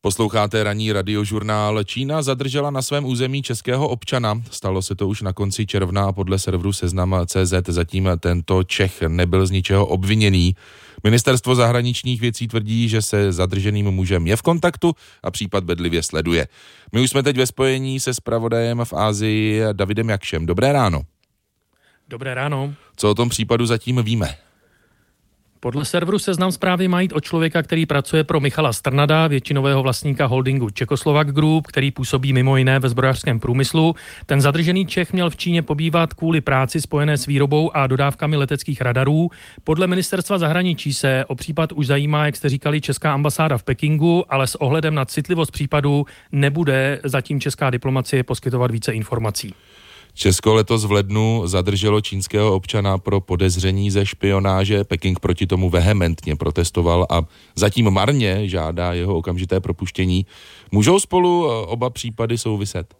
Posloucháte ranní radiožurnál. Čína zadržela na svém území českého občana. Stalo se to už na konci června a podle serveru Seznam.cz zatím tento Čech nebyl z ničeho obviněný. Ministerstvo zahraničních věcí tvrdí, že se zadrženým mužem je v kontaktu a případ bedlivě sleduje. My už jsme teď ve spojení se zpravodajem v Asii Davidem Jakšem. Dobré ráno. Dobré ráno. Co o tom případu zatím víme? Podle serveru Seznam Zprávy má jít o člověka, který pracuje pro Michala Strnada, většinového vlastníka holdingu Czechoslovak Group, který působí mimo jiné ve zbrojařském průmyslu. Ten zadržený Čech měl v Číně pobývat kvůli práci spojené s výrobou a dodávkami leteckých radarů. Podle ministerstva zahraničí se o případ už zajímá, jak jste říkali, česká ambasáda v Pekingu, ale s ohledem na citlivost případu nebude zatím česká diplomacie poskytovat více informací. Česko letos v lednu zadrželo čínského občana pro podezření ze špionáže. Peking proti tomu vehementně protestoval a zatím marně žádá jeho okamžité propuštění. Můžou spolu oba případy souviset?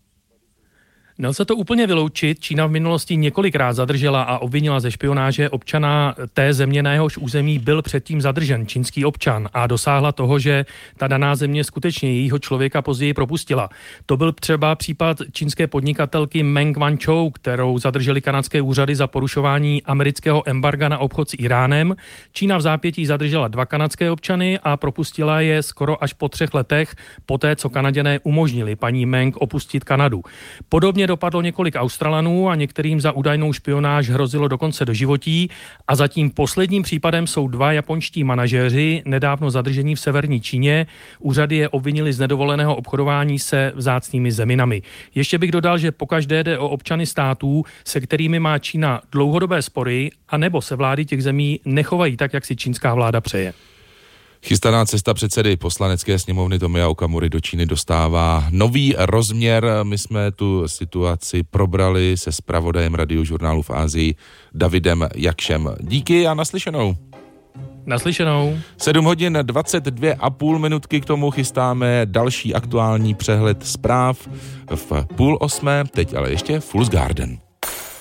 Nelze to úplně vyloučit. Čína v minulosti několikrát zadržela a obvinila ze špionáže občana té země, na jehož území byl předtím zadržen čínský občan a dosáhla toho, že ta daná země skutečně jejího člověka později propustila. To byl třeba případ čínské podnikatelky Meng Wanzhou, kterou zadrželi kanadské úřady za porušování amerického embarga na obchod s Iránem. Čína v zápětí zadržela 2 kanadské občany a propustila je skoro až po 3 letech, poté co Kanaděné umožnili paní Meng opustit Kanadu. Podobně dopadlo několik Australanů a některým za údajnou špionáž hrozilo dokonce doživotí a zatím posledním případem jsou 2 japonští manažéři, nedávno zadržení v severní Číně. Úřady je obvinili z nedovoleného obchodování se vzácnými zeminami. Ještě bych dodal, že pokaždé jde o občany států, se kterými má Čína dlouhodobé spory, anebo se vlády těch zemí nechovají tak, jak si čínská vláda přeje. Chystaná cesta předsedy poslanecké sněmovny Tomia Okamury do Číny dostává nový rozměr. My jsme tu situaci probrali se zpravodajem radiožurnálu v Asii Davidem Jakšem. Díky a naslyšenou. Naslyšenou. 7 hodin 22,5 minutky k tomu chystáme další aktuální přehled zpráv v 7:30. Teď ale ještě Fool's Garden.